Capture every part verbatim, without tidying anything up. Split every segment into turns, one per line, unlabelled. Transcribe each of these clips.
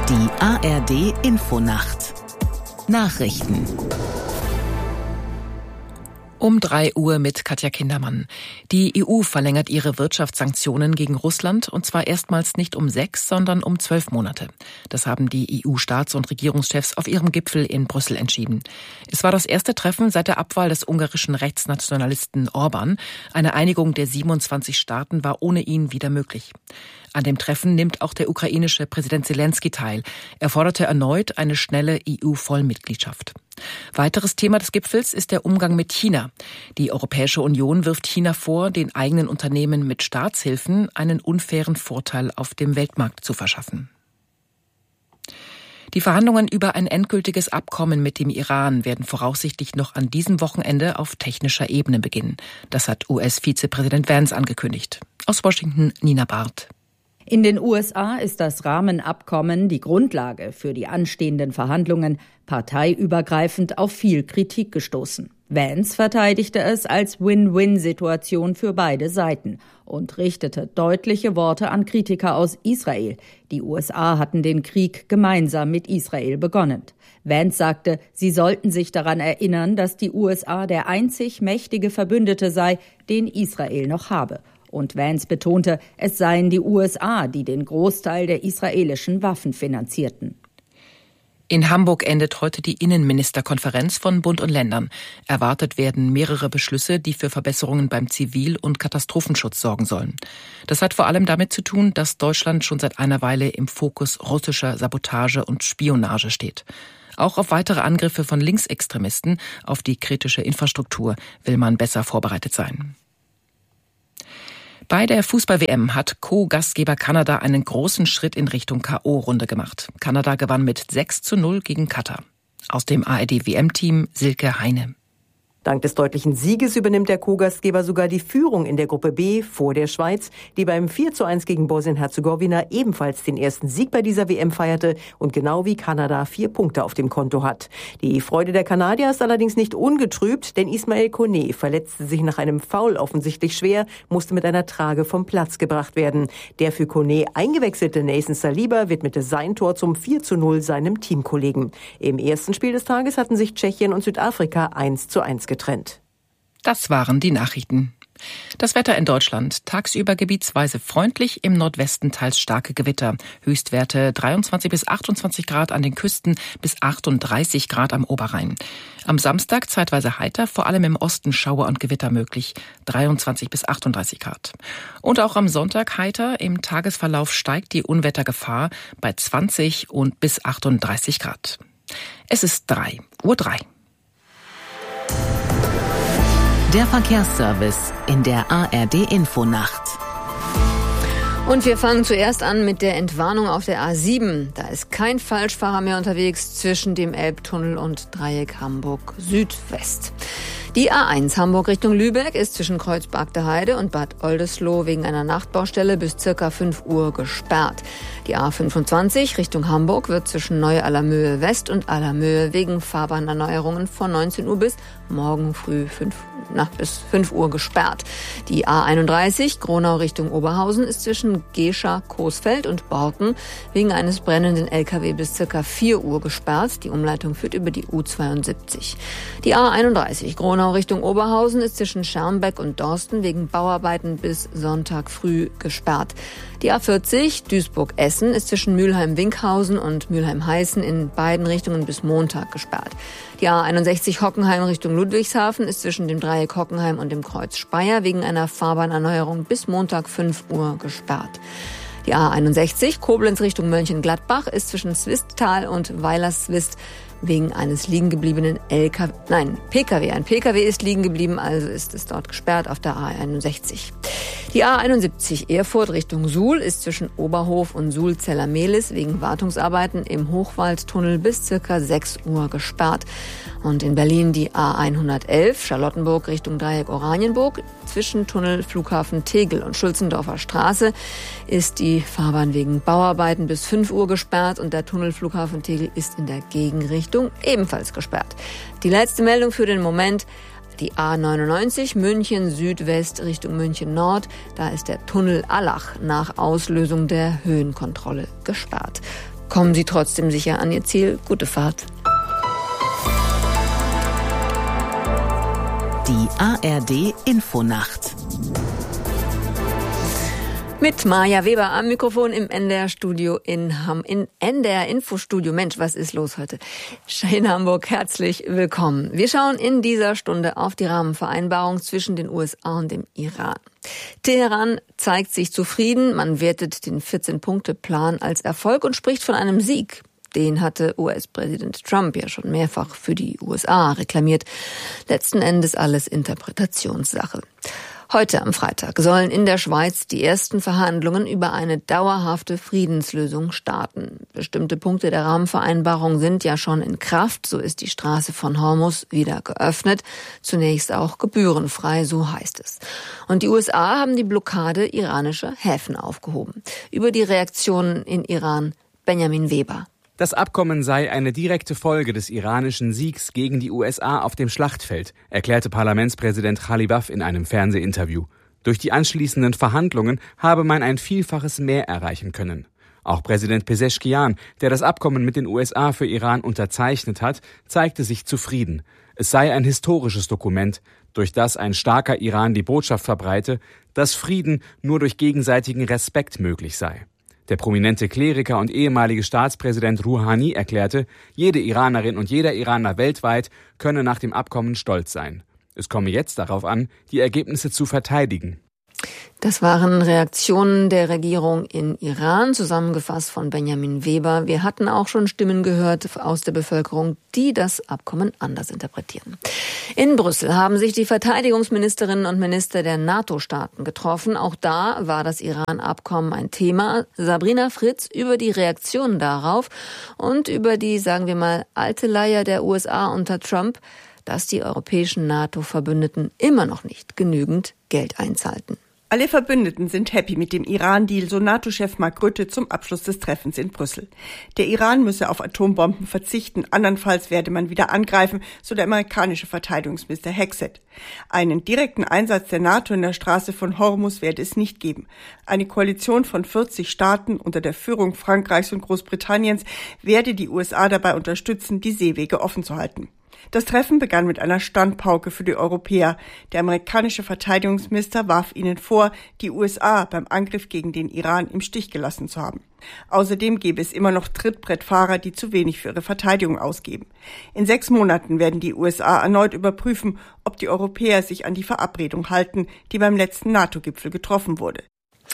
Die A R D-Infonacht. Nachrichten.
Um drei Uhr mit Katja Kindermann. Die E U verlängert ihre Wirtschaftssanktionen gegen Russland, und zwar erstmals nicht um sechs, sondern um zwölf Monate. Das haben die E U-Staats- und Regierungschefs auf ihrem Gipfel in Brüssel entschieden. Es war das erste Treffen seit der Abwahl des ungarischen Rechtsnationalisten Orbán. Eine Einigung der siebenundzwanzig Staaten war ohne ihn wieder möglich. An dem Treffen nimmt auch der ukrainische Präsident Selenskyj teil. Er forderte erneut eine schnelle E U-Vollmitgliedschaft. Weiteres Thema des Gipfels ist der Umgang mit China. Die Europäische Union wirft China vor, den eigenen Unternehmen mit Staatshilfen einen unfairen Vorteil auf dem Weltmarkt zu verschaffen. Die Verhandlungen über ein endgültiges Abkommen mit dem Iran werden voraussichtlich noch an diesem Wochenende auf technischer Ebene beginnen. Das hat U S-Vizepräsident Vance angekündigt. Aus Washington Nina Barth.
In den U S A ist das Rahmenabkommen die Grundlage für die anstehenden Verhandlungen parteiübergreifend auf viel Kritik gestoßen. Vance verteidigte es als Win-Win-Situation für beide Seiten und richtete deutliche Worte an Kritiker aus Israel. Die U S A hatten den Krieg gemeinsam mit Israel begonnen. Vance sagte, sie sollten sich daran erinnern, dass die U S A der einzig mächtige Verbündete sei, den Israel noch habe. Und Vance betonte, es seien die U S A, die den Großteil der israelischen Waffen finanzierten.
In Hamburg endet heute die Innenministerkonferenz von Bund und Ländern. Erwartet werden mehrere Beschlüsse, die für Verbesserungen beim Zivil- und Katastrophenschutz sorgen sollen. Das hat vor allem damit zu tun, dass Deutschland schon seit einer Weile im Fokus russischer Sabotage und Spionage steht. Auch auf weitere Angriffe von Linksextremisten auf die kritische Infrastruktur will man besser vorbereitet sein. Bei der Fußball-W M hat Co-Gastgeber Kanada einen großen Schritt in Richtung K O-Runde gemacht. Kanada gewann mit sechs zu null gegen Katar. Aus dem A R D-W M-Team Silke Heine.
Dank des deutlichen Sieges übernimmt der Co-Gastgeber sogar die Führung in der Gruppe B vor der Schweiz, die beim vier zu eins gegen Bosnien-Herzegowina ebenfalls den ersten Sieg bei dieser W M feierte und genau wie Kanada vier Punkte auf dem Konto hat. Die Freude der Kanadier ist allerdings nicht ungetrübt, denn Ismail Koné verletzte sich nach einem Foul offensichtlich schwer, musste mit einer Trage vom Platz gebracht werden. Der für Koné eingewechselte Nathan Saliba widmete sein Tor zum vier zu null seinem Teamkollegen. Im ersten Spiel des Tages hatten sich Tschechien und Südafrika eins zu eins getrennt.
Das waren die Nachrichten. Das Wetter in Deutschland. Tagsüber gebietsweise freundlich, im Nordwesten teils starke Gewitter. Höchstwerte dreiundzwanzig bis achtundzwanzig Grad an den Küsten bis achtunddreißig Grad am Oberrhein. Am Samstag zeitweise heiter, vor allem im Osten Schauer und Gewitter möglich. dreiundzwanzig bis achtunddreißig Grad. Und auch am Sonntag heiter. Im Tagesverlauf steigt die Unwettergefahr bei zwanzig und bis achtunddreißig Grad. Es ist drei Uhr drei.
Der Verkehrsservice in der A R D-Infonacht.
Und wir fangen zuerst an mit der Entwarnung auf der A sieben. Da ist kein Falschfahrer mehr unterwegs zwischen dem Elbtunnel und Dreieck Hamburg Südwest. Die A eins Hamburg Richtung Lübeck ist zwischen Kreuz-Bagde-Heide und Bad Oldesloe wegen einer Nachtbaustelle bis circa fünf Uhr gesperrt. Die A fünfundzwanzig Richtung Hamburg wird zwischen Neu-Allermöhe West und Allermöhe wegen Fahrbahnerneuerungen von neunzehn Uhr bis morgen früh fünf, na, bis fünf Uhr gesperrt. Die A einunddreißig Gronau Richtung Oberhausen ist zwischen Gescher, Coesfeld und Borken wegen eines brennenden L K W bis circa vier Uhr gesperrt. Die Umleitung führt über die U zweiundsiebzig. Die A einunddreißig Gronau Richtung Oberhausen ist zwischen Schermbeck und Dorsten wegen Bauarbeiten bis Sonntag früh gesperrt. Die A vierzig Duisburg-Essen ist zwischen Mülheim-Winkhausen und Mülheim-Heißen in beiden Richtungen bis Montag gesperrt. Die A einundsechzig Hockenheim Richtung Ludwigshafen ist zwischen dem Dreieck Hockenheim und dem Kreuz Speyer wegen einer Fahrbahnerneuerung bis Montag fünf Uhr gesperrt. Die A einundsechzig Koblenz Richtung Mönchengladbach ist zwischen Swisttal und Weilerswist wegen eines liegen gebliebenen L K W, nein, P K W. Ein P K W ist liegen geblieben, also ist es dort gesperrt auf der A einundsechzig. Die A einundsiebzig Erfurt Richtung Suhl ist zwischen Oberhof und Suhl-Zellermehlis wegen Wartungsarbeiten im Hochwaldtunnel bis circa sechs Uhr gesperrt. Und in Berlin die A hundertelf Charlottenburg Richtung Dreieck Oranienburg zwischen Tunnel Flughafen Tegel und Schulzendorfer Straße ist die Fahrbahn wegen Bauarbeiten bis fünf Uhr gesperrt und der Tunnel Flughafen Tegel ist in der Gegenrichtung ebenfalls gesperrt. Die letzte Meldung für den Moment: die A neunundneunzig München Südwest Richtung München Nord. Da ist der Tunnel Allach nach Auslösung der Höhenkontrolle gesperrt. Kommen Sie trotzdem sicher an Ihr Ziel. Gute Fahrt.
Die A R D Infonacht.
Mit Maja Weber am Mikrofon im N D R-Studio in Ham, in N D R-Infostudio. Mensch, was ist los heute? In Hamburg, herzlich willkommen. Wir schauen in dieser Stunde auf die Rahmenvereinbarung zwischen den U S A und dem Iran. Teheran zeigt sich zufrieden. Man wertet den vierzehn-Punkte-Plan als Erfolg und spricht von einem Sieg. Den hatte U S-Präsident Trump ja schon mehrfach für die U S A reklamiert. Letzten Endes alles Interpretationssache. Heute am Freitag sollen in der Schweiz die ersten Verhandlungen über eine dauerhafte Friedenslösung starten. Bestimmte Punkte der Rahmenvereinbarung sind ja schon in Kraft. So ist die Straße von Hormuz wieder geöffnet. Zunächst auch gebührenfrei, so heißt es. Und die U S A haben die Blockade iranischer Häfen aufgehoben. Über die Reaktionen in Iran Benjamin Weber.
Das Abkommen sei eine direkte Folge des iranischen Siegs gegen die U S A auf dem Schlachtfeld, erklärte Parlamentspräsident Ghalibaf in einem Fernsehinterview. Durch die anschließenden Verhandlungen habe man ein Vielfaches mehr erreichen können. Auch Präsident Pezeshkian, der das Abkommen mit den U S A für Iran unterzeichnet hat, zeigte sich zufrieden. Es sei ein historisches Dokument, durch das ein starker Iran die Botschaft verbreite, dass Frieden nur durch gegenseitigen Respekt möglich sei. Der prominente Kleriker und ehemalige Staatspräsident Rouhani erklärte, jede Iranerin und jeder Iraner weltweit könne nach dem Abkommen stolz sein. Es komme jetzt darauf an, die Ergebnisse zu verteidigen.
Das waren Reaktionen der Regierung in Iran, zusammengefasst von Benjamin Weber. Wir hatten auch schon Stimmen gehört aus der Bevölkerung, die das Abkommen anders interpretieren. In Brüssel haben sich die Verteidigungsministerinnen und Minister der NATO-Staaten getroffen. Auch da war das Iran-Abkommen ein Thema. Sabrina Fritz über die Reaktionen darauf und über die, sagen wir mal, alte Leier der U S A unter Trump, dass die europäischen NATO-Verbündeten immer noch nicht genügend Geld einzahlten.
Alle Verbündeten sind happy mit dem Iran-Deal, so NATO-Chef Mark Rutte zum Abschluss des Treffens in Brüssel. Der Iran müsse auf Atombomben verzichten, andernfalls werde man wieder angreifen, so der amerikanische Verteidigungsminister Hegseth. Einen direkten Einsatz der NATO in der Straße von Hormuz werde es nicht geben. Eine Koalition von vierzig Staaten unter der Führung Frankreichs und Großbritanniens werde die U S A dabei unterstützen, die Seewege offen zu halten. Das Treffen begann mit einer Standpauke für die Europäer. Der amerikanische Verteidigungsminister warf ihnen vor, die U S A beim Angriff gegen den Iran im Stich gelassen zu haben. Außerdem gäbe es immer noch Trittbrettfahrer, die zu wenig für ihre Verteidigung ausgeben. In sechs Monaten werden die U S A erneut überprüfen, ob die Europäer sich an die Verabredung halten, die beim letzten NATO-Gipfel getroffen wurde.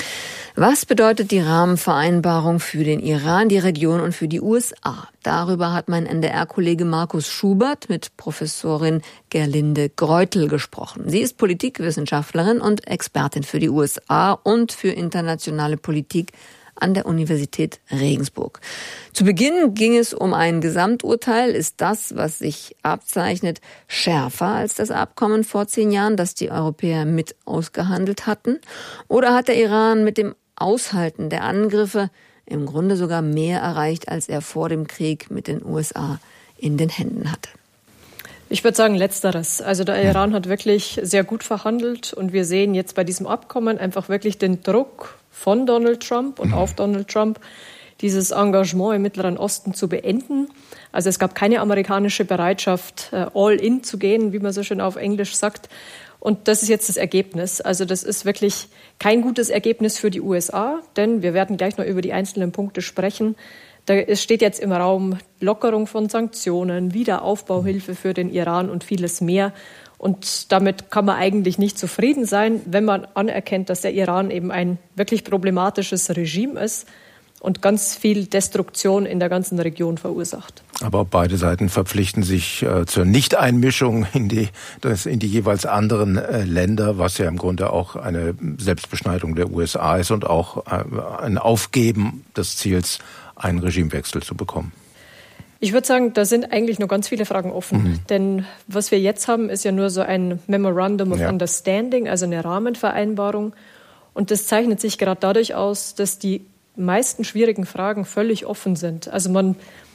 Was bedeutet die Rahmenvereinbarung für den Iran, die Region und für die U S A? Darüber hat mein N D R-Kollege Markus Schubert mit Professorin Gerlinde Greutel gesprochen. Sie ist Politikwissenschaftlerin und Expertin für die U S A und für internationale Politik an der Universität Regensburg. Zu Beginn ging es um ein Gesamturteil. Ist das, was sich abzeichnet, schärfer als das Abkommen vor zehn Jahren, das die Europäer mit ausgehandelt hatten? Oder hat der Iran mit dem Aushalten der Angriffe im Grunde sogar mehr erreicht, als er vor dem Krieg mit den U S A in den Händen hatte?
Ich würde sagen Letzteres. Also der Iran hat wirklich sehr gut verhandelt und wir sehen jetzt bei diesem Abkommen einfach wirklich den Druck von Donald Trump und auf Donald Trump, dieses Engagement im Mittleren Osten zu beenden. Also es gab keine amerikanische Bereitschaft, all in zu gehen, wie man so schön auf Englisch sagt. Und das ist jetzt das Ergebnis. Also das ist wirklich kein gutes Ergebnis für die U S A, denn wir werden gleich noch über die einzelnen Punkte sprechen. Da, es steht jetzt im Raum Lockerung von Sanktionen, Wiederaufbauhilfe für den Iran und vieles mehr. Und damit kann man eigentlich nicht zufrieden sein, wenn man anerkennt, dass der Iran eben ein wirklich problematisches Regime ist und ganz viel Destruktion in der ganzen Region verursacht.
Aber beide Seiten verpflichten sich äh, zur Nichteinmischung in die, das, in die jeweils anderen äh, Länder, was ja im Grunde auch eine Selbstbeschneidung der U S A ist und auch äh, ein Aufgeben des Ziels, einen Regimewechsel zu bekommen.
Ich würde sagen, da sind eigentlich noch ganz viele Fragen offen. Mhm. Denn was wir jetzt haben, ist ja nur so ein Memorandum of ja. Understanding, also eine Rahmenvereinbarung. Und das zeichnet sich gerade dadurch aus, dass die meisten schwierigen Fragen völlig offen sind. Also man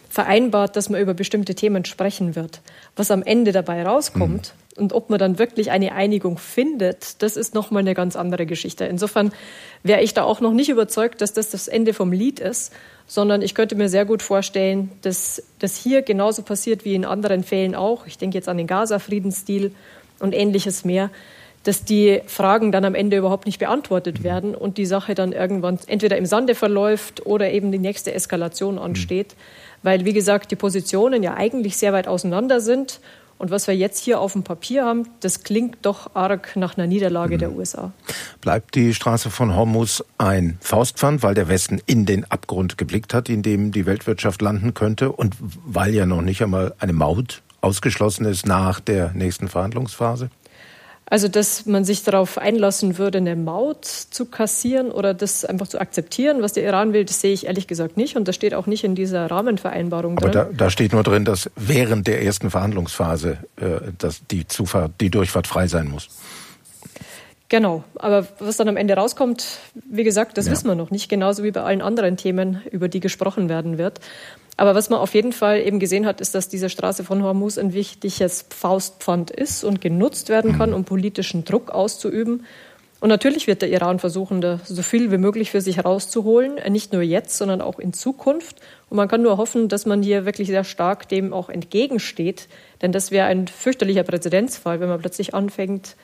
vereinbart, dass man über bestimmte Themen sprechen wird. Was am Ende dabei rauskommt mhm. und ob man dann wirklich eine Einigung findet, das ist nochmal eine ganz andere Geschichte. Insofern wäre ich da auch noch nicht überzeugt, dass das das Ende vom Lied ist, sondern ich könnte mir sehr gut vorstellen, dass das hier genauso passiert wie in anderen Fällen auch. Ich denke jetzt an den Gaza-Friedensdeal und Ähnliches mehr, dass die Fragen dann am Ende überhaupt nicht beantwortet werden und die Sache dann irgendwann entweder im Sande verläuft oder eben die nächste Eskalation ansteht. Weil, wie gesagt, die Positionen ja eigentlich sehr weit auseinander sind. Und was wir jetzt hier auf dem Papier haben, das klingt doch arg nach einer Niederlage mhm. der U S A.
Bleibt die Straße von Hormuz ein Faustpfand, weil der Westen in den Abgrund geblickt hat, in dem die Weltwirtschaft landen könnte und weil ja noch nicht einmal eine Maut ausgeschlossen ist nach der nächsten Verhandlungsphase?
Also, dass man sich darauf einlassen würde, eine Maut zu kassieren oder das einfach zu akzeptieren, was der Iran will, das sehe ich ehrlich gesagt nicht. Und das steht auch nicht in dieser Rahmenvereinbarung drin.
Aber da, da steht nur drin, dass während der ersten Verhandlungsphase äh, dass die Zufahrt, die Durchfahrt frei sein muss.
Genau. Aber was dann am Ende rauskommt, wie gesagt, das
ja.
wissen wir noch nicht. Genauso wie bei allen anderen Themen, über die gesprochen werden wird. Aber was man auf jeden Fall eben gesehen hat, ist, dass diese Straße von Hormuz ein wichtiges Faustpfand ist und genutzt werden kann, um politischen Druck auszuüben. Und natürlich wird der Iran versuchen, da so viel wie möglich für sich herauszuholen, nicht nur jetzt, sondern auch in Zukunft. Und man kann nur hoffen, dass man hier wirklich sehr stark dem auch entgegensteht. Denn das wäre ein fürchterlicher Präzedenzfall, wenn man plötzlich anfängt,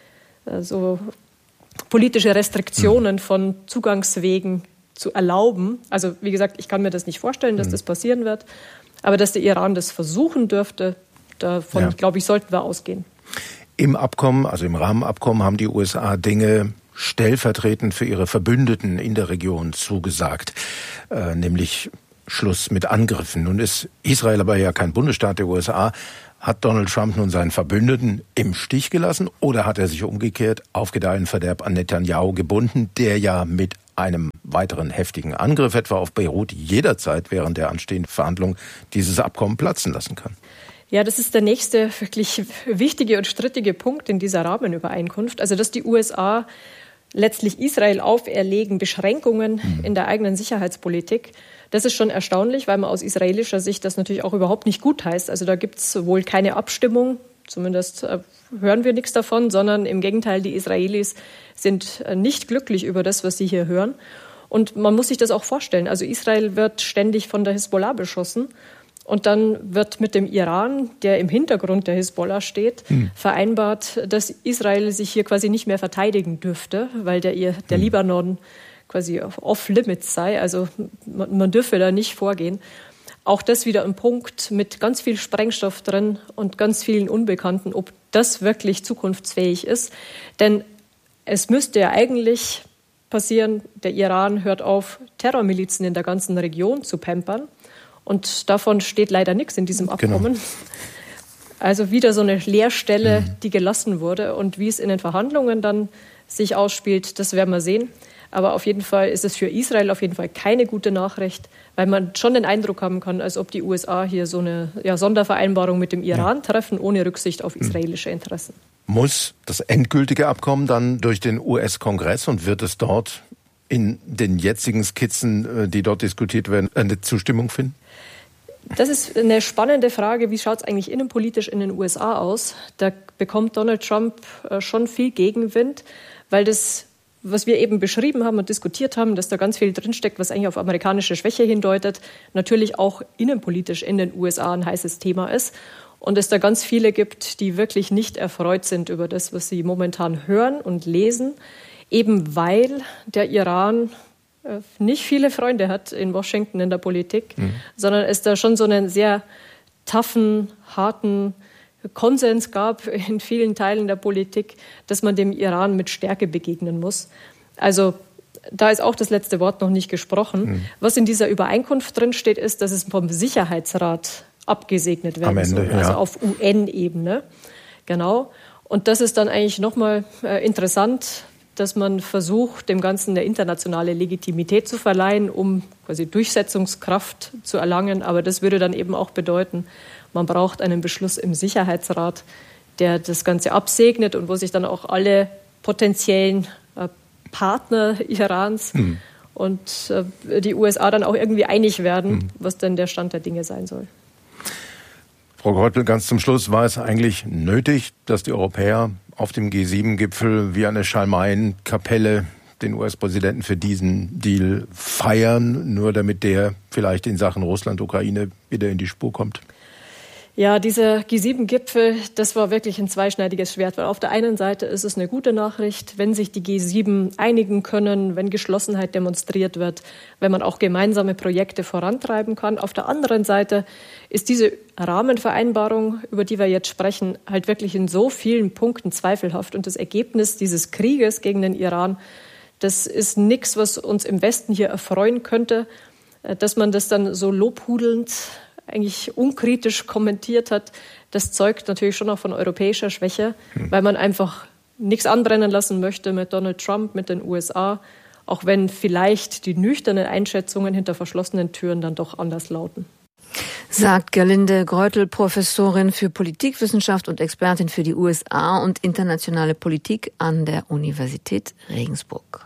so politische Restriktionen von Zugangswegen zu erlauben. Also wie gesagt, ich kann mir das nicht vorstellen, dass das passieren wird. Aber dass der Iran das versuchen dürfte, davon, ja. glaube ich, sollten wir ausgehen.
Im Abkommen, also im Rahmenabkommen, haben die U S A Dinge stellvertretend für ihre Verbündeten in der Region zugesagt, äh, nämlich Schluss mit Angriffen. Nun ist Israel aber ja kein Bundesstaat der U S A. Hat Donald Trump nun seinen Verbündeten im Stich gelassen oder hat er sich umgekehrt auf Gedeih und Verderb an Netanyahu gebunden, der ja mit einem weiteren heftigen Angriff etwa auf Beirut jederzeit während der anstehenden Verhandlungen dieses Abkommen platzen lassen kann?
Ja, das ist der nächste wirklich wichtige und strittige Punkt in dieser Rahmenübereinkunft. Also, dass die U S A letztlich Israel auferlegen, Beschränkungen mhm. in der eigenen Sicherheitspolitik. Das ist schon erstaunlich, weil man aus israelischer Sicht das natürlich auch überhaupt nicht gut heißt. Also da gibt es wohl keine Abstimmung, zumindest äh, hören wir nichts davon, sondern im Gegenteil, die Israelis sind äh, nicht glücklich über das, was sie hier hören. Und man muss sich das auch vorstellen. Also Israel wird ständig von der Hisbollah beschossen. Und dann wird mit dem Iran, der im Hintergrund der Hisbollah steht, hm. vereinbart, dass Israel sich hier quasi nicht mehr verteidigen dürfte, weil der, der hm. Libanon quasi off-limits sei. Also man, man dürfe da nicht vorgehen. Auch das wieder ein Punkt mit ganz viel Sprengstoff drin und ganz vielen Unbekannten, ob das wirklich zukunftsfähig ist. Denn es müsste ja eigentlich passieren, der Iran hört auf, Terrormilizen in der ganzen Region zu pampern. Und davon steht leider nichts in diesem Abkommen. Genau. Also wieder so eine Leerstelle, mhm. die gelassen wurde. Und wie es in den Verhandlungen dann sich ausspielt, das werden wir sehen. Aber auf jeden Fall ist es für Israel auf jeden Fall keine gute Nachricht, weil man schon den Eindruck haben kann, als ob die U S A hier so eine ja, Sondervereinbarung mit dem Iran ja. treffen, ohne Rücksicht auf israelische Interessen.
Muss das endgültige Abkommen dann durch den U S-Kongress und wird es dort in den jetzigen Skizzen, die dort diskutiert werden, eine Zustimmung finden?
Das ist eine spannende Frage. Wie schaut es eigentlich innenpolitisch in den U S A aus? Da bekommt Donald Trump schon viel Gegenwind, weil das, was wir eben beschrieben haben und diskutiert haben, dass da ganz viel drinsteckt, was eigentlich auf amerikanische Schwäche hindeutet, natürlich auch innenpolitisch in den U S A ein heißes Thema ist. Und es da ganz viele gibt, die wirklich nicht erfreut sind über das, was sie momentan hören und lesen, eben weil der Iran nicht viele Freunde hat in Washington in der Politik, mhm. sondern es da schon so einen sehr toughen, harten Konsens gab in vielen Teilen der Politik, dass man dem Iran mit Stärke begegnen muss. Also da ist auch das letzte Wort noch nicht gesprochen. Mhm. Was in dieser Übereinkunft drinsteht, ist, dass es vom Sicherheitsrat abgesegnet werden Am Ende, soll, also ja. auf U N-Ebene. Genau. Und das ist dann eigentlich nochmal äh, interessant, dass man versucht, dem Ganzen eine internationale Legitimität zu verleihen, um quasi Durchsetzungskraft zu erlangen. Aber das würde dann eben auch bedeuten, man braucht einen Beschluss im Sicherheitsrat, der das Ganze absegnet und wo sich dann auch alle potenziellen äh, Partner Irans mhm. und äh, die U S A dann auch irgendwie einig werden, mhm. was denn der Stand der Dinge sein soll.
Frau Greutel, ganz zum Schluss, war es eigentlich nötig, dass die Europäer auf dem G sieben Gipfel wie eine Schalmeienkapelle den U S-Präsidenten für diesen Deal feiern, nur damit der vielleicht in Sachen Russland, Ukraine wieder in die Spur kommt?
Ja, dieser G sieben Gipfel, das war wirklich ein zweischneidiges Schwert. Weil auf der einen Seite ist es eine gute Nachricht, wenn sich die G sieben einigen können, wenn Geschlossenheit demonstriert wird, wenn man auch gemeinsame Projekte vorantreiben kann. Auf der anderen Seite ist diese Rahmenvereinbarung, über die wir jetzt sprechen, halt wirklich in so vielen Punkten zweifelhaft. Und das Ergebnis dieses Krieges gegen den Iran, das ist nichts, was uns im Westen hier erfreuen könnte, dass man das dann so lobhudelnd, eigentlich unkritisch kommentiert hat. Das zeugt natürlich schon auch von europäischer Schwäche, hm. weil man einfach nichts anbrennen lassen möchte mit Donald Trump, mit den U S A, auch wenn vielleicht die nüchternen Einschätzungen hinter verschlossenen Türen dann doch anders lauten.
Sagt Gerlinde Greutel, Professorin für Politikwissenschaft und Expertin für die U S A und internationale Politik an der Universität Regensburg.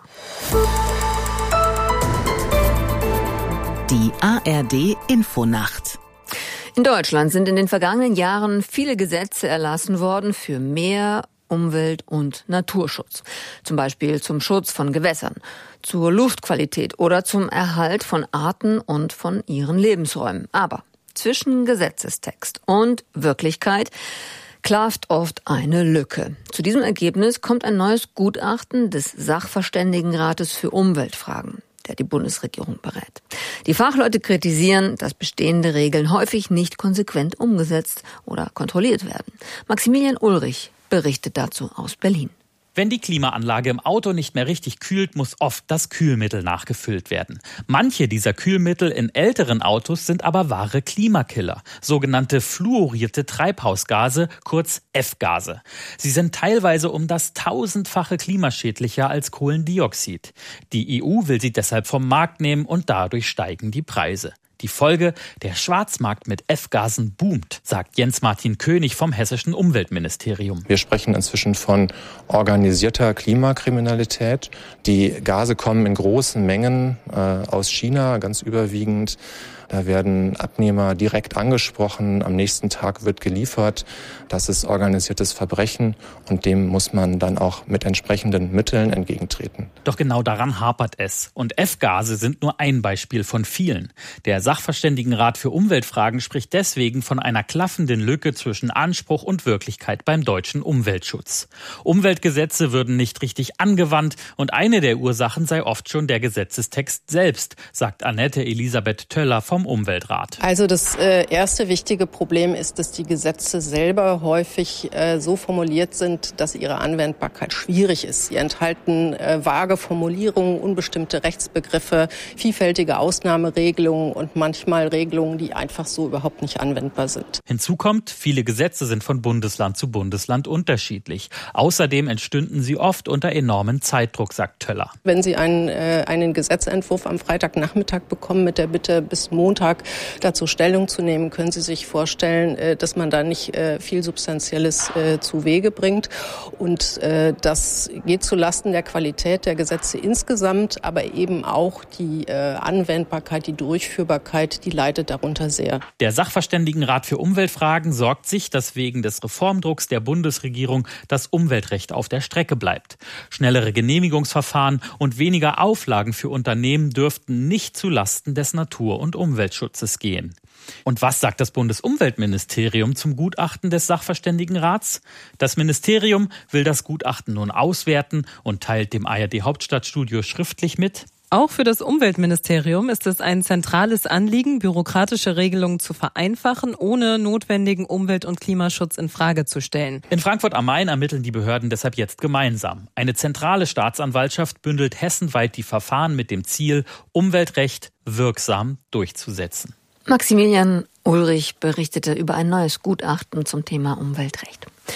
Die A R D Infonacht.
In Deutschland sind in den vergangenen Jahren viele Gesetze erlassen worden für mehr Umwelt- und Naturschutz. Zum Beispiel zum Schutz von Gewässern, zur Luftqualität oder zum Erhalt von Arten und von ihren Lebensräumen. Aber zwischen Gesetzestext und Wirklichkeit klafft oft eine Lücke. Zu diesem Ergebnis kommt ein neues Gutachten des Sachverständigenrates für Umweltfragen, der die Bundesregierung berät. Die Fachleute kritisieren, dass bestehende Regeln häufig nicht konsequent umgesetzt oder kontrolliert werden. Maximilian Ulrich berichtet dazu aus Berlin.
Wenn die Klimaanlage im Auto nicht mehr richtig kühlt, muss oft das Kühlmittel nachgefüllt werden. Manche dieser Kühlmittel in älteren Autos sind aber wahre Klimakiller, sogenannte fluorierte Treibhausgase, kurz F-Gase. Sie sind teilweise um das tausendfache klimaschädlicher als Kohlendioxid. Die E U will sie deshalb vom Markt nehmen und dadurch steigen die Preise. Die Folge, der Schwarzmarkt mit F-Gasen boomt, sagt Jens-Martin König vom Hessischen Umweltministerium.
Wir sprechen inzwischen von organisierter Klimakriminalität. Die Gase kommen in großen Mengen äh, aus China, ganz überwiegend. Da werden Abnehmer direkt angesprochen, am nächsten Tag wird geliefert. Das ist organisiertes Verbrechen und dem muss man dann auch mit entsprechenden Mitteln entgegentreten.
Doch genau daran hapert es. Und F-Gase sind nur ein Beispiel von vielen. Der Sachverständigenrat für Umweltfragen spricht deswegen von einer klaffenden Lücke zwischen Anspruch und Wirklichkeit beim deutschen Umweltschutz. Umweltgesetze würden nicht richtig angewandt und eine der Ursachen sei oft schon der Gesetzestext selbst, sagt Annette Elisabeth Töller vom Umweltrat.
Also das äh, erste wichtige Problem ist, dass die Gesetze selber häufig äh, so formuliert sind, dass ihre Anwendbarkeit schwierig ist. Sie enthalten äh, vage Formulierungen, unbestimmte Rechtsbegriffe, vielfältige Ausnahmeregelungen und manchmal Regelungen, die einfach so überhaupt nicht anwendbar sind.
Hinzu kommt, viele Gesetze sind von Bundesland zu Bundesland unterschiedlich. Außerdem entstünden sie oft unter enormen Zeitdruck, sagt Töller.
Wenn Sie einen, äh, einen Gesetzentwurf am Freitagnachmittag bekommen mit der Bitte, bis Montag dazu Stellung zu nehmen, können Sie sich vorstellen, äh, dass man da nicht äh, viel Substanzielles äh, zu Wege bringt. Und äh, das geht zulasten der Qualität der Gesetze insgesamt, aber eben auch die äh, Anwendbarkeit, die Durchführbarkeit, die leidet darunter sehr.
Der Sachverständigenrat für Umweltfragen sorgt sich, dass wegen des Reformdrucks der Bundesregierung das Umweltrecht auf der Strecke bleibt. Schnellere Genehmigungsverfahren und weniger Auflagen für Unternehmen dürften nicht zulasten des Natur- und Umweltschutzes gehen. Und was sagt das Bundesumweltministerium zum Gutachten des Sachverständigenrats? Das Ministerium will das Gutachten nun auswerten und teilt dem A R D-Hauptstadtstudio schriftlich mit:
Auch für das Umweltministerium ist es ein zentrales Anliegen, bürokratische Regelungen zu vereinfachen, ohne notwendigen Umwelt- und Klimaschutz in Frage zu stellen.
In Frankfurt am Main ermitteln die Behörden deshalb jetzt gemeinsam. Eine zentrale Staatsanwaltschaft bündelt hessenweit die Verfahren mit dem Ziel, Umweltrecht wirksam durchzusetzen.
Maximilian Ulrich berichtete über ein neues Gutachten zum Thema Umweltrecht.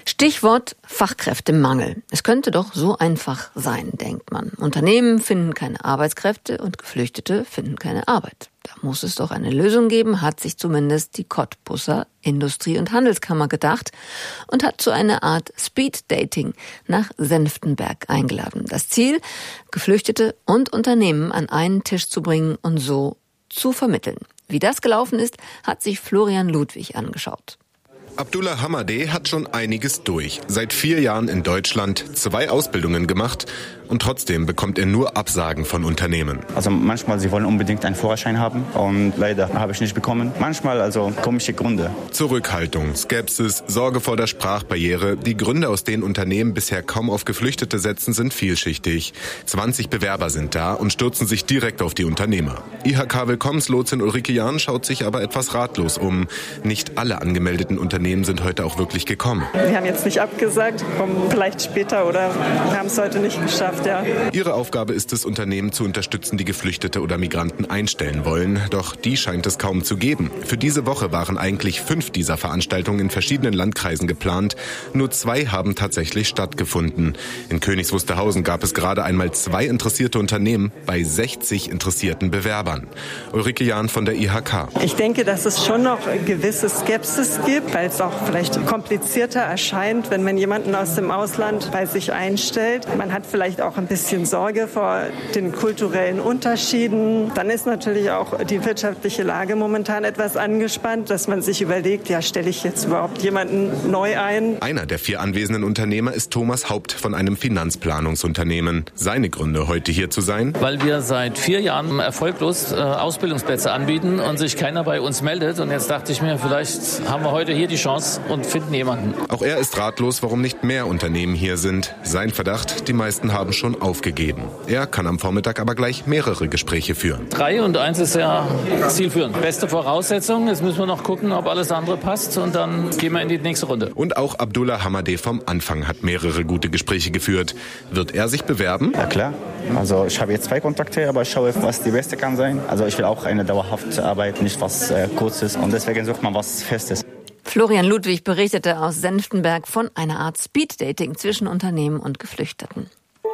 Stichwort Fachkräftemangel. Es könnte doch so einfach sein, denkt man. Unternehmen finden keine Arbeitskräfte und Geflüchtete finden keine Arbeit. Da muss es doch eine Lösung geben, hat sich zumindest die Cottbusser Industrie- und Handelskammer gedacht und hat zu einer Art Speed-Dating nach Senftenberg eingeladen. Das Ziel, Geflüchtete und Unternehmen an einen Tisch zu bringen und so zu vermitteln. Wie das gelaufen ist, hat sich Florian Ludwig angeschaut.
Abdullah Hamadeh hat schon einiges durch. Seit vier Jahren in Deutschland, zwei Ausbildungen gemacht und trotzdem bekommt er nur Absagen von Unternehmen.
Also manchmal, sie wollen unbedingt einen Führerschein haben und leider habe ich nicht bekommen. Manchmal also komische Gründe.
Zurückhaltung, Skepsis, Sorge vor der Sprachbarriere. Die Gründe, aus denen Unternehmen bisher kaum auf Geflüchtete setzen, sind vielschichtig. zwanzig Bewerber sind da und stürzen sich direkt auf die Unternehmer. I H K-Willkommenslotsin Ulrike Jahn schaut sich aber etwas ratlos um. Nicht alle angemeldeten Unternehmen sind heute auch wirklich gekommen.
Wir haben jetzt nicht abgesagt, kommen vielleicht später oder haben es heute nicht geschafft, ja.
Ihre Aufgabe ist es, Unternehmen zu unterstützen, die Geflüchtete oder Migranten einstellen wollen. Doch die scheint es kaum zu geben. Für diese Woche waren eigentlich fünf dieser Veranstaltungen in verschiedenen Landkreisen geplant. Nur zwei haben tatsächlich stattgefunden. In Königs Wusterhausen gab es gerade einmal zwei interessierte Unternehmen bei sechzig interessierten Bewerbern. Ulrike Jahn von der I H K.
Ich denke, dass es schon noch gewisse Skepsis gibt, weil es auch vielleicht komplizierter erscheint, wenn man jemanden aus dem Ausland bei sich einstellt. Man hat vielleicht auch ein bisschen Sorge vor den kulturellen Unterschieden. Dann ist natürlich auch die wirtschaftliche Lage momentan etwas angespannt, dass man sich überlegt, ja, stelle ich jetzt überhaupt jemanden neu ein?
Einer der vier anwesenden Unternehmer ist Thomas Haupt von einem Finanzplanungsunternehmen. Seine Gründe, heute hier zu sein?
Weil wir seit vier Jahren erfolglos äh, Ausbildungsplätze anbieten und sich keiner bei uns meldet. Und jetzt dachte ich mir, vielleicht haben wir heute hier die Chance und finden jemanden.
Auch er ist ratlos, warum nicht mehr Unternehmen hier sind. Sein Verdacht, die meisten haben schon aufgegeben. Er kann am Vormittag aber gleich mehrere Gespräche führen.
Drei und eins ist ja zielführend. Beste Voraussetzung. Jetzt müssen wir noch gucken, ob alles andere passt und dann gehen wir in die nächste Runde.
Und auch Abdullah Hamadeh vom Anfang hat mehrere gute Gespräche geführt. Wird er sich bewerben?
Ja klar. Also ich habe jetzt zwei Kontakte, aber ich schaue, was die beste kann sein. Also ich will auch eine dauerhafte Arbeit, nicht was äh, Kurzes. Und deswegen sucht man was Festes.
Florian Ludwig berichtete aus Senftenberg von einer Art Speed-Dating zwischen Unternehmen und Geflüchteten.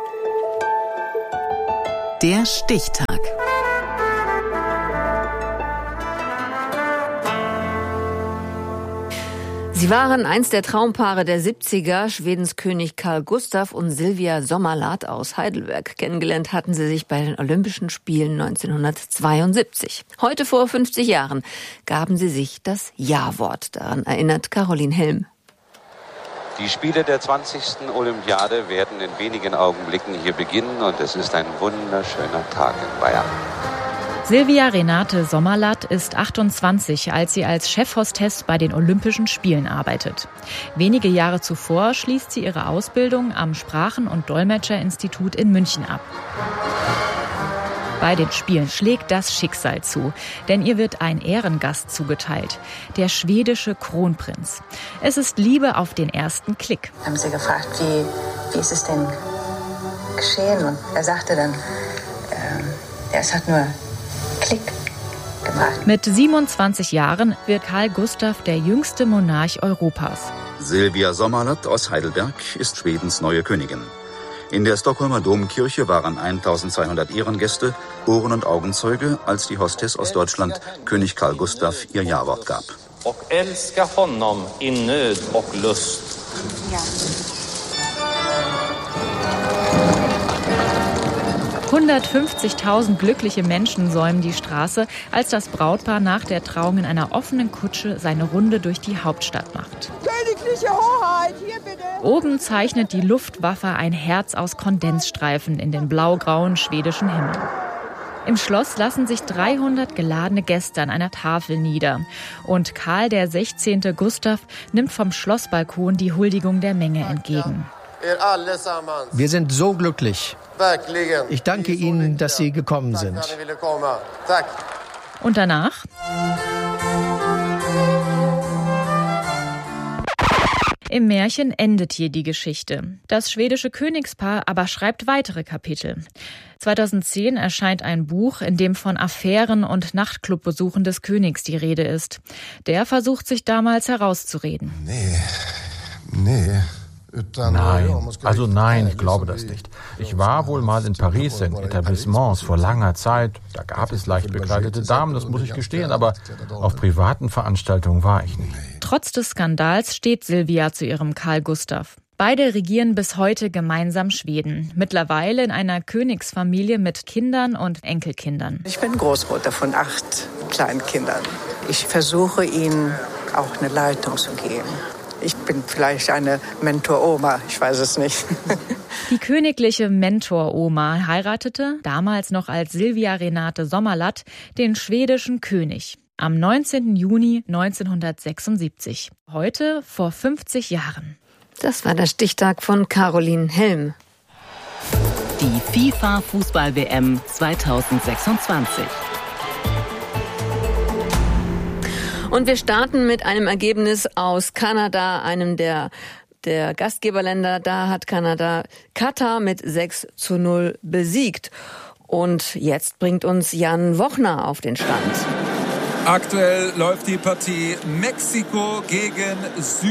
Der Stichtag.
Sie waren eins der Traumpaare der siebziger, Schwedens König Carl Gustaf und Silvia Sommerlath aus Heidelberg. Kennengelernt hatten sie sich bei den Olympischen Spielen neunzehnhundertzweiundsiebzig. Heute vor fünfzig Jahren gaben sie sich das Ja-Wort. Daran erinnert Caroline Helm.
Die Spiele der zwanzigsten Olympiade werden in wenigen Augenblicken hier beginnen und es ist ein wunderschöner Tag in Bayern.
Silvia Renate Sommerlath ist achtundzwanzig, als sie als Chefhostess bei den Olympischen Spielen arbeitet. Wenige Jahre zuvor schließt sie ihre Ausbildung am Sprachen- und Dolmetscherinstitut in München ab. Bei den Spielen schlägt das Schicksal zu, denn ihr wird ein Ehrengast zugeteilt, der schwedische Kronprinz. Es ist Liebe auf den ersten Klick.
Haben sie gefragt, wie, wie ist es denn geschehen? Und er sagte dann, äh, es hat nur Klick gemacht.
Mit siebenundzwanzig Jahren wird Carl Gustaf der jüngste Monarch Europas.
Silvia Sommerlath aus Heidelberg ist Schwedens neue Königin. In der Stockholmer Domkirche waren eintausendzweihundert Ehrengäste, Ohren- und Augenzeuge, als die Hostess aus Deutschland, König Carl Gustaf, ihr Ja-Wort gab.
Och älska honom in nöd och lust.
Ja.
hundertfünfzigtausend glückliche Menschen säumen die Straße, als das Brautpaar nach der Trauung in einer offenen Kutsche seine Runde durch die Hauptstadt macht.
Königliche Hoheit, hier bitte!
Oben zeichnet die Luftwaffe ein Herz aus Kondensstreifen in den blau-grauen schwedischen Himmel. Im Schloss lassen sich dreihundert geladene Gäste an einer Tafel nieder. Und Karl der sechzehnte. Gustaf nimmt vom Schlossbalkon die Huldigung der Menge entgegen.
Wir sind so glücklich. Ich danke Ihnen, dass Sie gekommen sind.
Und danach? Im Märchen endet hier die Geschichte. Das schwedische Königspaar aber schreibt weitere Kapitel. zweitausendzehn erscheint ein Buch, in dem von Affären und Nachtclubbesuchen des Königs die Rede ist. Der versucht sich damals herauszureden.
Nee,
Nee.
Nein, also nein, ich glaube das nicht. Ich war wohl mal in Paris in Etablissements vor langer Zeit. Da gab es leicht bekleidete Damen, das muss ich gestehen, aber auf privaten Veranstaltungen war ich nicht.
Trotz des Skandals steht Silvia zu ihrem Carl Gustaf. Beide regieren bis heute gemeinsam Schweden. Mittlerweile in einer Königsfamilie mit Kindern und Enkelkindern.
Ich bin Großmutter von acht Kleinkindern. Ich versuche ihnen auch eine Leitung zu geben. Ich bin vielleicht eine Mentor-Oma, ich weiß es nicht.
Die königliche Mentor-Oma heiratete, damals noch als Silvia Renate Sommerlath, den schwedischen König. Am neunzehnten Juni neunzehnhundertsechsundsiebzig. Heute vor fünfzig Jahren.
Das war der Stichtag von Caroline Helm.
Die FIFA-Fußball-W M zweitausendsechsundzwanzig.
Und wir starten mit einem Ergebnis aus Kanada, einem der, der Gastgeberländer. Da hat Kanada Katar mit sechs zu null besiegt. Und jetzt bringt uns Jan Wochner auf den Stand.
Aktuell läuft die Partie Mexiko gegen